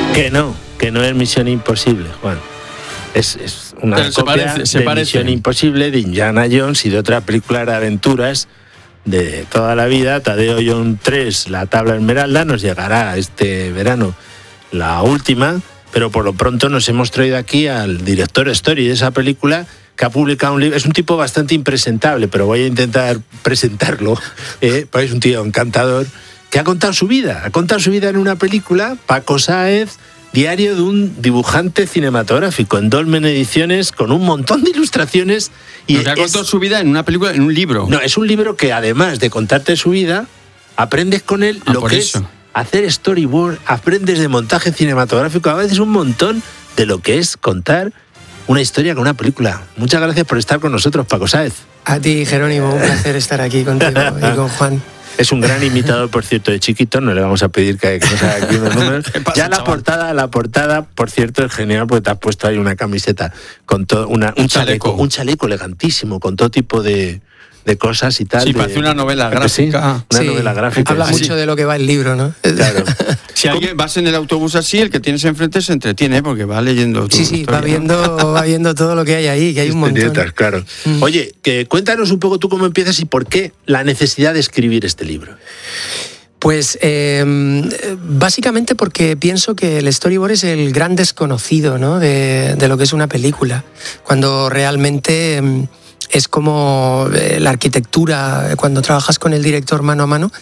Que no es Misión Imposible, Juan. Es una Pero copia de Misión Imposible, de Indiana Jones y de otra película de aventuras de toda la vida. Tadeo John 3, La Tabla Esmeralda, nos llegará este verano la última, pero por lo pronto nos hemos traído aquí al director story de esa película, que ha publicado un libro. Es un tipo bastante impresentable, pero voy a intentar presentarlo, porque es un tío encantador, que ha contado su vida en una película, Paco Sáez, Diario de un dibujante cinematográfico, en Dolmen Ediciones, con un montón de ilustraciones. Y ha contado su vida en una película, en un libro. No, es un libro que además de contarte su vida, aprendes con él lo que es hacer storyboard, aprendes de montaje cinematográfico, a veces un montón de lo que es contar una historia con una película. Muchas gracias por estar con nosotros, Paco Sáez. A ti, Jerónimo, un placer estar aquí contigo y con Juan. Es un gran imitador, por cierto, de Chiquito. No le vamos a pedir que nos haga aquí unos números. Ya la portada, por cierto, es genial, porque te has puesto ahí una camiseta con todo, un chaleco elegantísimo, con todo tipo de cosas y tal. Sí, parece una novela gráfica. Sí, novela gráfica. Habla mucho de lo que va el libro, ¿no? Claro. Si alguien vas en el autobús así, el que tienes enfrente se entretiene porque va leyendo tu historia. va viendo todo lo que hay ahí, que hay un montón. Claro. Oye, cuéntanos un poco tú cómo empiezas y por qué la necesidad de escribir este libro. Pues básicamente porque pienso que el storyboard es el gran desconocido, ¿no? de lo que es una película. Cuando realmente es como la arquitectura, cuando trabajas con el director mano a mano,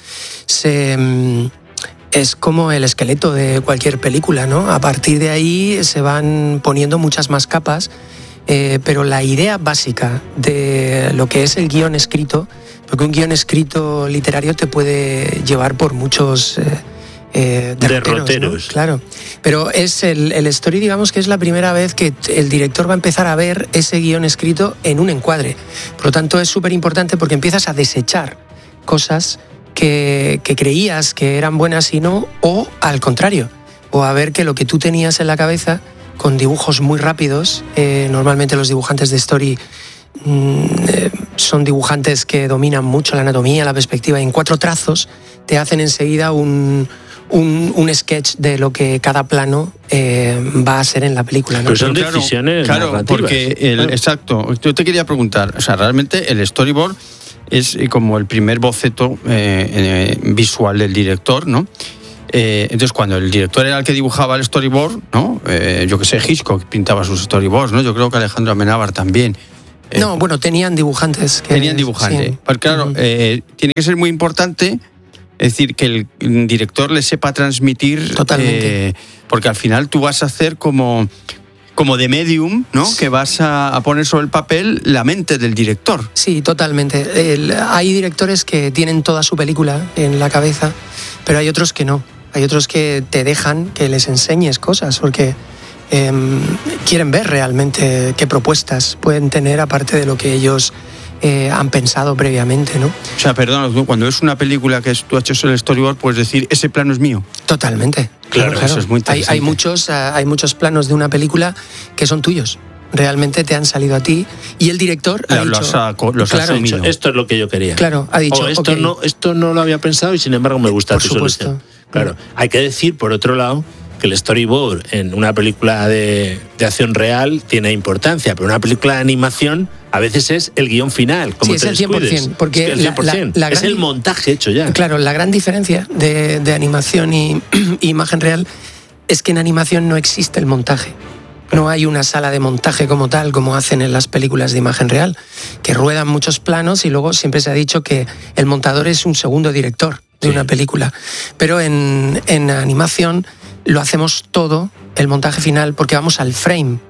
es como el esqueleto de cualquier película, ¿no? A partir de ahí se van poniendo muchas más capas, pero la idea básica de lo que es el guión escrito, porque un guión escrito literario te puede llevar por muchos derroteros, ¿no? Claro, pero es el story, digamos que es la primera vez que el director va a empezar a ver ese guión escrito en un encuadre. Por lo tanto, es súper importante porque empiezas a desechar cosas que creías que eran buenas y no, o al contrario, o a ver que lo que tú tenías en la cabeza, con dibujos muy rápidos, normalmente los dibujantes de story son dibujantes que dominan mucho la anatomía, la perspectiva, y en 4 trazos te hacen enseguida un sketch de lo que cada plano va a ser en la película, ¿no? Pero son decisiones narrativas. Porque exacto. Yo te quería preguntar, o sea, realmente el storyboard es como el primer boceto visual del director, ¿no? Entonces, cuando el director era el que dibujaba el storyboard, ¿no? Yo que sé, Hitchcock pintaba sus storyboards, ¿no? Yo creo que Alejandro Amenábar también. No, bueno, tenían dibujantes. Tenían dibujantes. Sí. Pero claro, tiene que ser muy importante, es decir, que el director le sepa transmitir. Totalmente. Porque al final tú vas a hacer como de medium, ¿no? Sí. Que vas a poner sobre el papel la mente del director. Sí, totalmente. Hay directores que tienen toda su película en la cabeza, pero hay otros que no. Hay otros que te dejan que les enseñes cosas, porque quieren ver realmente qué propuestas pueden tener aparte de lo que ellos han pensado previamente, ¿no? O sea, perdón, cuando es una película que tú has hecho el storyboard, puedes decir, ese plano es mío. Totalmente. Claro. Eso es muy interesante. Hay muchos planos de una película que son tuyos. Realmente te han salido a ti y el director ha dicho... Los has asumido. Esto es lo que yo quería. Claro, ha dicho... Esto no lo había pensado y sin embargo me gusta tu solución. Claro, hay que decir, por otro lado, que el storyboard en una película de acción real tiene importancia, pero una película de animación a veces es el guión final, como sí, es el 100%, porque es el 100%. Es el montaje hecho ya. Claro, la gran diferencia de animación y imagen real es que en animación no existe el montaje. No hay una sala de montaje como tal, como hacen en las películas de imagen real, que ruedan muchos planos y luego siempre se ha dicho que el montador es un segundo director de una película. Pero en animación lo hacemos todo, el montaje final, porque vamos al frame.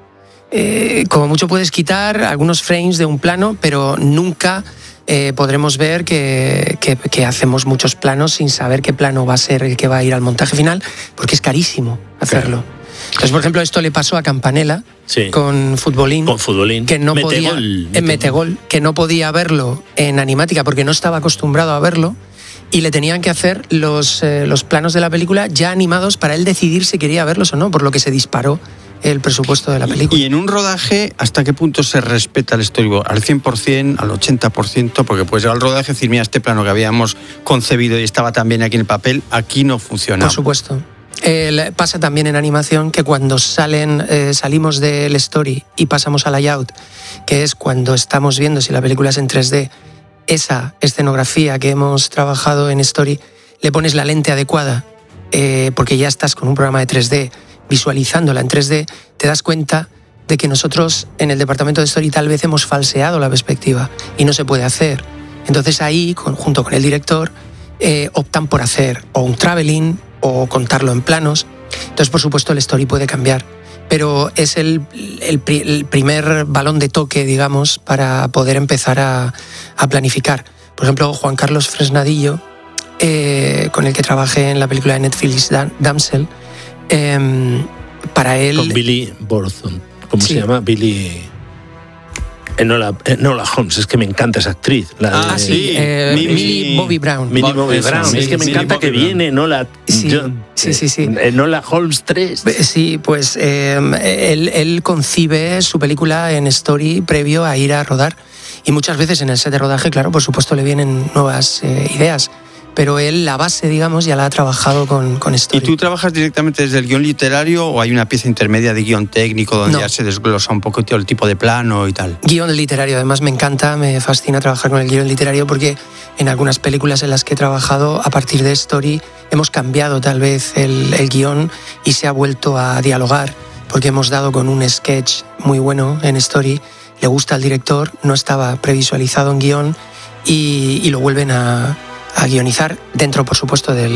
Como mucho puedes quitar algunos frames de un plano, pero nunca podremos ver que hacemos muchos planos sin saber qué plano va a ser el que va a ir al montaje final, porque es carísimo hacerlo. Claro. Entonces, por ejemplo, esto le pasó a Campanella con Futbolín. Que no podía, en Metegol, que no podía verlo en animática porque no estaba acostumbrado a verlo. Y le tenían que hacer los planos de la película ya animados para él decidir si quería verlos o no, por lo que se disparó el presupuesto de la película. Y en un rodaje, ¿hasta qué punto se respeta el storyboard? ¿Al 100%, al 80%? Porque puedes llegar al rodaje y decir, mira, este plano que habíamos concebido y estaba también aquí en el papel, aquí no funciona. Por supuesto. Pasa también en animación que cuando salimos del story y pasamos al layout, que es cuando estamos viendo si la película es en 3D, esa escenografía que hemos trabajado en story, le pones la lente adecuada, porque ya estás con un programa de 3D, visualizándola en 3D, te das cuenta de que nosotros en el departamento de story tal vez hemos falseado la perspectiva y no se puede hacer. Entonces ahí, junto con el director, optan por hacer o un traveling o contarlo en planos. Entonces, por supuesto, el story puede cambiar, pero es el primer balón de toque, digamos, para poder empezar a planificar. Por ejemplo, Juan Carlos Fresnadillo, con el que trabajé en la película de Netflix Damsel, para él... Con Billy Borthon, ¿cómo se llama? Billy... Enola Holmes, es que me encanta esa actriz. Millie Bobby Brown. Millie Bobby Brown, es que me encanta que viene Enola. Sí. Enola Holmes 3. Sí, pues él concibe su película en story previo a ir a rodar. Y muchas veces en el set de rodaje, claro, por supuesto le vienen nuevas ideas. Pero él, la base, digamos, ya la ha trabajado con story. ¿Y tú trabajas directamente desde el guión literario o hay una pieza intermedia de guión técnico donde ya se desglosa un poquito el tipo de plano y tal? Guión literario, además me encanta, me fascina trabajar con el guión literario porque en algunas películas en las que he trabajado, a partir de story, hemos cambiado tal vez el guión y se ha vuelto a dialogar porque hemos dado con un sketch muy bueno en story, le gusta al director, no estaba previsualizado en guión y lo vuelven a guionizar dentro, por supuesto, de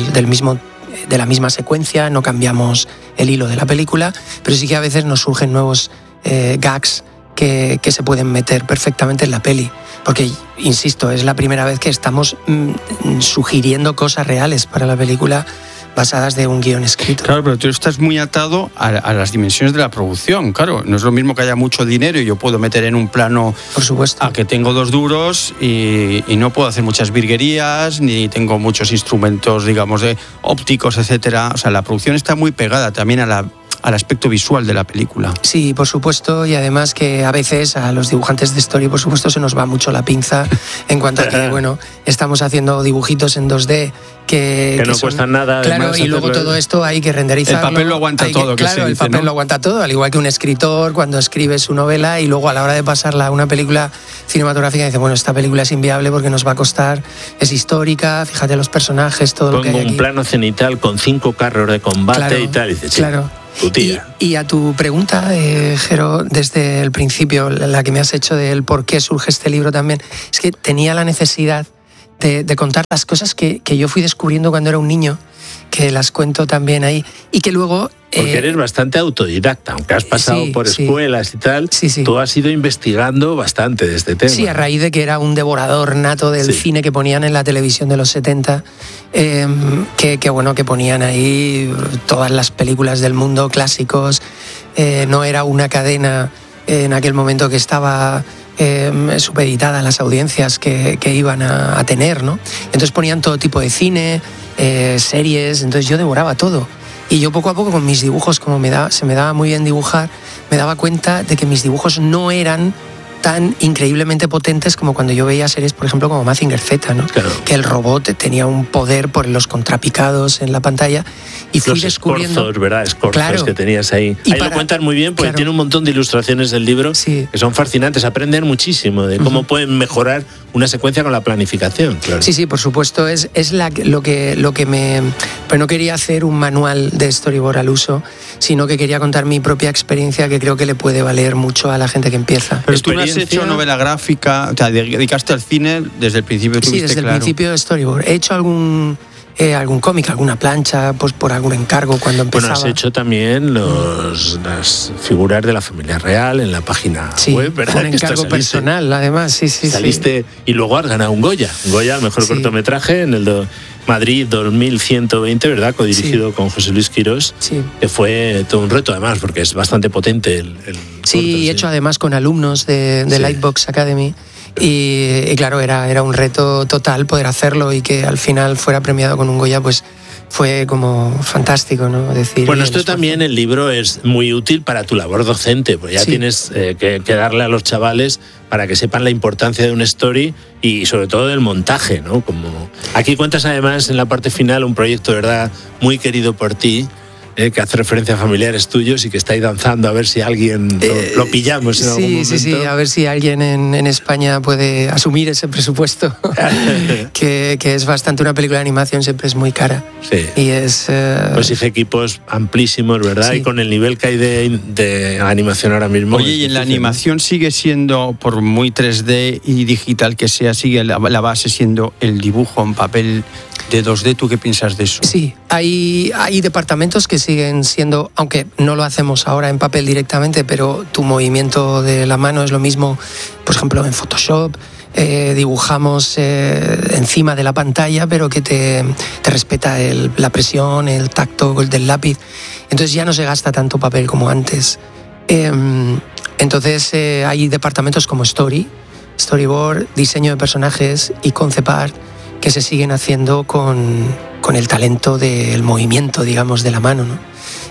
la misma secuencia, no cambiamos el hilo de la película, pero sí que a veces nos surgen nuevos gags que se pueden meter perfectamente en la peli, porque, insisto, es la primera vez que estamos sugiriendo cosas reales para la película basadas de un guión escrito. Claro, pero tú estás muy atado a las dimensiones de la producción. Claro, no es lo mismo que haya mucho dinero y yo puedo meter en un plano, por supuesto, a que tengo 2 duros y no puedo hacer muchas virguerías, ni tengo muchos instrumentos, digamos, de ópticos, etcétera. O sea, la producción está muy pegada también al aspecto visual de la película. Sí, por supuesto, y además que a veces a los dibujantes de story, por supuesto, se nos va mucho la pinza en cuanto a que, bueno, estamos haciendo dibujitos en 2D que no cuestan nada. Claro, y luego todo esto hay que renderizarlo. El papel lo aguanta todo. Claro, el papel lo aguanta todo, al igual que un escritor cuando escribe su novela y luego a la hora de pasarla a una película cinematográfica dice, bueno, esta película es inviable porque nos va a costar, es histórica, fíjate los personajes, todo lo que hay aquí. Pongo un plano cenital con 5 carros de combate y tal, y dices, claro. Y a tu pregunta, Jero, desde el principio, la que me has hecho del por qué surge este libro también, es que tenía la necesidad de contar las cosas que yo fui descubriendo cuando era un niño, que las cuento también ahí, y que luego... Porque eres bastante autodidacta, aunque has pasado por escuelas y tal, tú has ido investigando bastante de este tema. Sí, a raíz de que era un devorador nato del cine que ponían en la televisión de los 70, que ponían ahí todas las películas del mundo, clásicos, no era una cadena en aquel momento que estaba supeditada a las audiencias que iban a tener, ¿no? Entonces ponían todo tipo de cine, series, entonces yo devoraba todo. Y yo poco a poco con mis dibujos, como se me daba muy bien dibujar, me daba cuenta de que mis dibujos no eran tan increíblemente potentes como cuando yo veía series, por ejemplo, como Mazinger Z, ¿no? Claro. Que el robot tenía un poder por los contrapicados en la pantalla y fui descubriendo... Escorzos, ¿verdad? Escorzos que tenías ahí. Ahí lo cuentan muy bien porque tiene un montón de ilustraciones del libro que son fascinantes. Aprenden muchísimo de cómo pueden mejorar una secuencia con la planificación. Claro. Sí, por supuesto. Es lo que me... Pero no quería hacer un manual de storyboard al uso, sino que quería contar mi propia experiencia que creo que le puede valer mucho a la gente que empieza. Pero tú no has hecho novela gráfica, te dedicaste al cine desde el principio. Sí, desde el principio storyboard. He hecho algún cómic, alguna plancha, pues por algún encargo cuando empezaba. Bueno, has hecho también las figuras de la familia real en la página web, ¿verdad? Un encargo personal, además, sí. Saliste y luego has ganado un Goya, el mejor cortometraje en el Madrid 2120, ¿verdad? Codirigido con José Luis Quirós, que fue todo un reto además, porque es bastante potente el corto, he hecho además con alumnos de Lightbox Academy. Y claro, era un reto total poder hacerlo y que al final fuera premiado con un Goya, pues fue como fantástico, ¿no? Bueno, esto también, el libro es muy útil para tu labor docente, pues ya tienes que darle a los chavales para que sepan la importancia de un story y sobre todo del montaje, ¿no? Como aquí cuentas además en la parte final un proyecto, ¿verdad?, muy querido por ti, que hace referencia a familiares tuyos y que está ahí danzando a ver si alguien lo pillamos en algún momento. Sí, a ver si alguien en España puede asumir ese presupuesto, que es bastante, una película de animación siempre es muy cara. Sí. Y es... Pues hice equipos amplísimos, ¿verdad? Sí. Y con el nivel que hay de animación ahora mismo. Oye, ¿y en la animación sigue siendo, por muy 3D y digital que sea, sigue la base siendo el dibujo en papel de 2D? ¿Tú qué piensas de eso? Sí, hay departamentos que siguen siendo, aunque no lo hacemos ahora en papel directamente, pero tu movimiento de la mano es lo mismo, por ejemplo, en Photoshop. Dibujamos encima de la pantalla, pero que te respeta la presión, el tacto del lápiz. Entonces ya no se gasta tanto papel como antes. Entonces hay departamentos como Storyboard, diseño de personajes y Concept Art que se siguen haciendo con el talento del movimiento, digamos, de la mano, ¿no?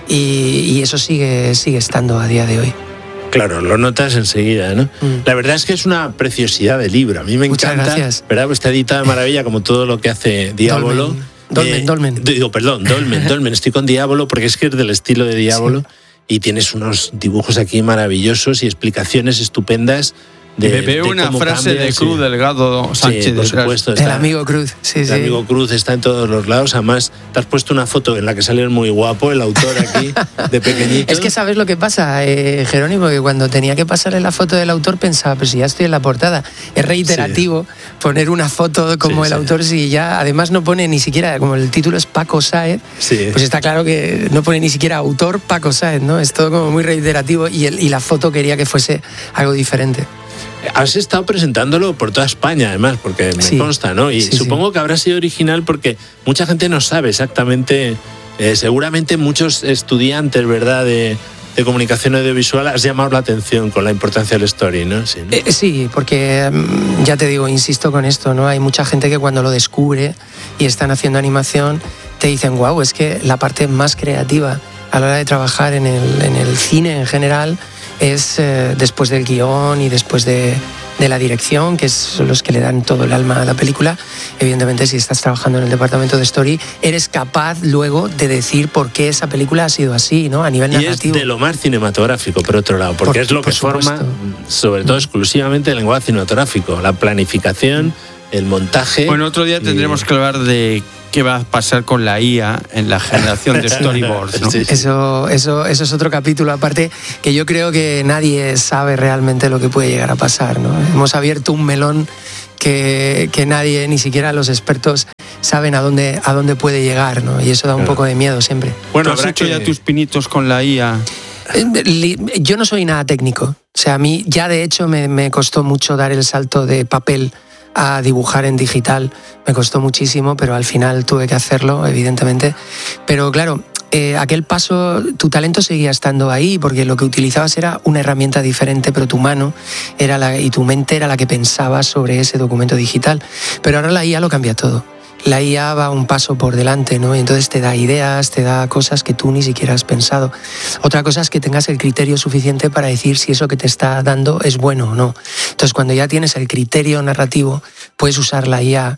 Y eso sigue estando a día de hoy. Claro, lo notas enseguida, ¿no? La verdad es que es una preciosidad de libro. A mí me Muchas encanta. Gracias. ¿Verdad? Pues está editado de maravilla, como todo lo que hace Diabolo. Dolmen. Dolmen. Estoy con Diabolo porque es que es del estilo de Diabolo. Sí. Y tienes unos dibujos aquí maravillosos y explicaciones estupendas. Me veo una frase de Cruz Delgado Sánchez. Sí, por supuesto. El amigo Cruz. El amigo Cruz está en todos los lados. Además, te has puesto una foto en la que sale muy guapo el autor aquí, de pequeñito. Es que sabes lo que pasa, Jerónimo, que cuando tenía que pasarle la foto del autor pensaba, pues si ya estoy en la portada. Es reiterativo poner una foto como el autor, si ya además no pone ni siquiera, como el título es Paco Sáez, pues está claro que no pone ni siquiera autor Paco Sáez, ¿no? Es todo como muy reiterativo y la foto quería que fuese algo diferente. Has estado presentándolo por toda España, además, porque me consta, ¿no? Y supongo que habrá sido original porque mucha gente no sabe exactamente, seguramente muchos estudiantes, ¿verdad?, de comunicación audiovisual has llamado la atención con la importancia del story, ¿no? Sí, ¿no? Sí, porque ya te digo, insisto con esto, ¿no? Hay mucha gente que cuando lo descubre y están haciendo animación te dicen, guau, es que la parte más creativa a la hora de trabajar en el cine en general es después del guión y después de la dirección, que son los que le dan todo el alma a la película. Evidentemente, si estás trabajando en el departamento de story, eres capaz luego de decir por qué esa película ha sido así, ¿no? A nivel narrativo. Y es de lo más cinematográfico, por otro lado, porque es lo que forma, sobre todo exclusivamente, el lenguaje cinematográfico, la planificación, el montaje. Bueno, otro día tendremos que hablar de qué va a pasar con la IA en la generación de storyboards, ¿no? Sí. Eso es otro capítulo aparte, que yo creo que nadie sabe realmente lo que puede llegar a pasar, ¿no? Hemos abierto un melón que nadie, ni siquiera los expertos, saben a dónde puede llegar, ¿no? Y eso da un poco de miedo siempre. Bueno, ¿has hecho ya tus pinitos con la IA? Yo no soy nada técnico. O sea, a mí ya de hecho me costó mucho dar el salto de papel a dibujar en digital. Me costó muchísimo, pero al final tuve que hacerlo, evidentemente. Pero claro, aquel paso, tu talento seguía estando ahí, porque lo que utilizabas era una herramienta diferente, pero tu mano y tu mente era la que pensaba sobre ese documento digital. Pero ahora la IA lo cambia todo. La IA va un paso por delante, ¿no? Y entonces te da ideas, te da cosas que tú ni siquiera has pensado. Otra cosa es que tengas el criterio suficiente para decir si eso que te está dando es bueno o no. Entonces, cuando ya tienes el criterio narrativo, puedes usar la IA,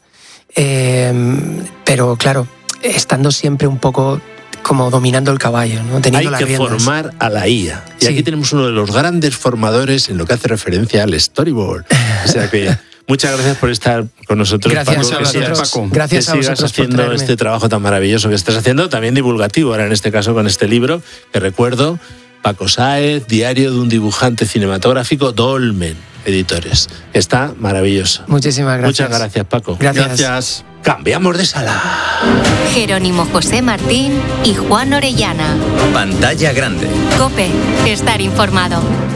pero claro, estando siempre un poco como dominando el caballo, ¿no? Teniendo las riendas. Hay que formar a la IA. Y aquí tenemos uno de los grandes formadores en lo que hace referencia al storyboard. O sea que muchas gracias por estar con nosotros, gracias Paco. Paco. Gracias a vosotros haciendo este trabajo tan maravilloso que estás haciendo, también divulgativo, ahora en este caso con este libro, que recuerdo, Paco Sáez, Diario de un dibujante cinematográfico, Dolmen Editores. Está maravilloso. Muchísimas gracias. Muchas gracias, Paco. Gracias. Cambiamos de sala. Jerónimo José Martín y Juan Orellana. Pantalla grande. COPE. Estar informado.